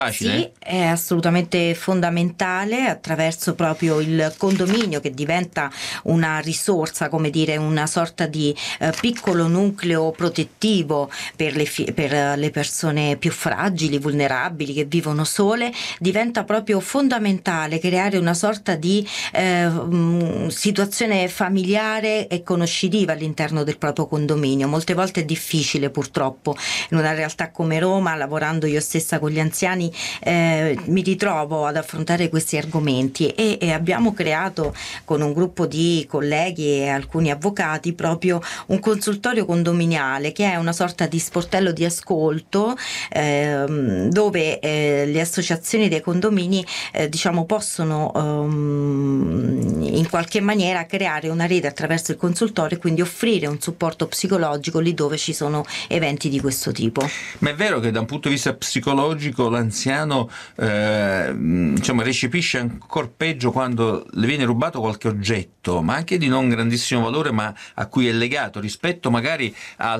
Facile? Sì, è assolutamente fondamentale attraverso proprio il condominio che diventa una risorsa, come dire, una sorta di piccolo nucleo protettivo per le persone più fragili, vulnerabili, che vivono sole. Diventa proprio fondamentale creare una sorta di situazione familiare e conoscitiva all'interno del proprio condominio. Molte volte è difficile, purtroppo, in una realtà come Roma, lavorando io stessa con gli anziani, mi ritrovo ad affrontare questi argomenti e abbiamo creato con un gruppo di colleghi e alcuni avvocati proprio un consultorio condominiale che è una sorta di sportello di ascolto, dove le associazioni dei condomini diciamo possono in qualche maniera creare una rete attraverso il consultorio e quindi offrire un supporto psicologico lì dove ci sono eventi di questo tipo. Ma è vero che da un punto di vista psicologico l'anziano diciamo, recepisce ancora peggio quando le viene rubato qualche oggetto, ma anche di non grandissimo valore, ma a cui è legato rispetto magari al